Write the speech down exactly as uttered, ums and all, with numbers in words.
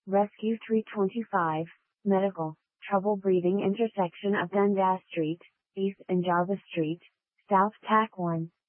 Rescue three twenty-five, Medical, trouble breathing intersection of Dundas Street, East and Jarvis Street, South Tack one.